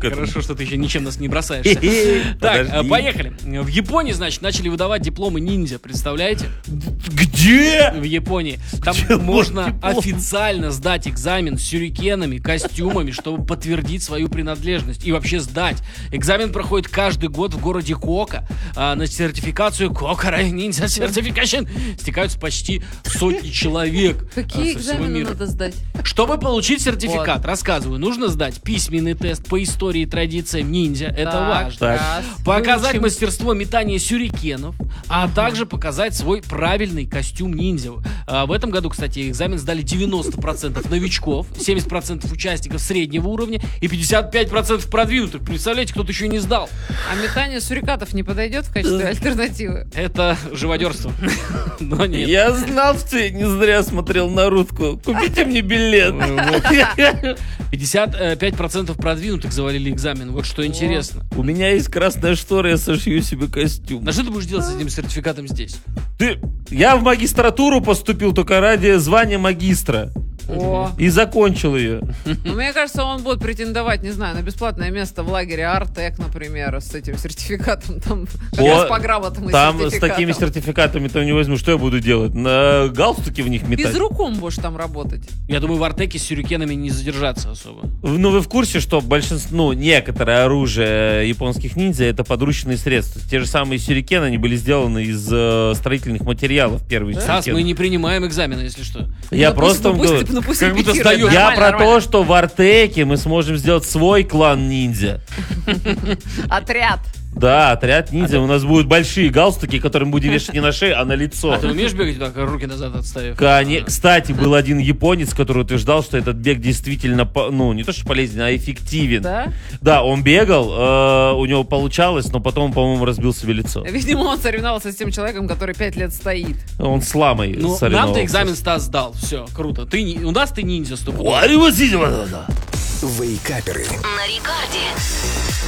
этому. Хорошо, что ты еще ничем нас не бросаешься. Так, поехали. В Японии, значит, начали выдавать дипломы ниндзя, представляете? Где? В Японии. Там Где можно диплом? официально сдать экзамен с сюрикенами, костюмами, чтобы подтвердить свою принадлежность и вообще сдать. Экзамен проходит каждый год в городе Кока. На сертификацию Kokara Ninja Certification стекаются почти сотни человек. Какие со всего экзамены мира. надо сдать? Чтобы получить сертификат, рассказываю, нужно сдать письменный тест по истории и традициям ниндзя. Это Так, важно. Так. раз. Показать Выучим. мастерство метания сюрикенов, а также показать свой правильный костюм ниндзя. В этом году, кстати, экзамен сдали 90% новичков, 70% участников среднего уровня и 55% продвинутых. Представляете, кто-то еще и не сдал. А метание сурикатов не подойдет в качестве альтернативы? Это живодерство. Но нет. Я знал, что я не зря смотрел Нарутку. Купите мне билет. 55% продвинутых завалили экзамен. Вот что интересно. У меня есть красная штора, я сошью себе костюм. На что ты будешь делать с этим сертификатом здесь? Я в магистратуру поступил только ради звания магистра. О. И закончил ее. Ну, мне кажется, он будет претендовать, не знаю, на бесплатное место в лагере Артек, например, с этим сертификатом. Там как раз по грамотам и Там с сертификатам. такими сертификатами-то не возьму. Что я буду делать? На галстуке в них метать? Безруком будешь там работать. Я думаю, в Артеке с сюрикенами не задержаться особо. Ну, вы в курсе, что большинство, некоторое оружие японских ниндзя — это подручные средства. Те же самые сюрикены, они были сделаны из строительных материалов, первые Стас, сюрикены. мы не принимаем экзамены, если что. Я просто вам говорю, как будто сдаёшь. я про то, что в Артеке мы сможем сделать свой клан ниндзя. Отряд. Да, отряд ниндзя. У нас будут большие галстуки, которые мы будем вешать не на шею, а на лицо. А ты умеешь бегать так, руки назад отставив? Кстати, был один японец, который утверждал, что этот бег действительно, не то что полезен, а эффективен. Да? Да, он бегал, у него получалось, но потом, по-моему, разбил себе лицо. Видимо, он соревновался с тем человеком, который 5 лет стоит. Он с ламой Ну, соревновался. нам-то экзамен Стас сдал. Все, круто. У нас ты ниндзя стопудово. Вейкаперы. На рекорде.